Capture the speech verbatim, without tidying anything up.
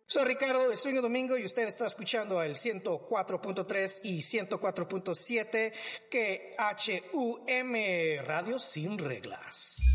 Soy Ricardo de Swing Domingo y usted está escuchando el ciento cuatro punto tres y ciento cuatro punto siete que H U M Radio Sin Reglas.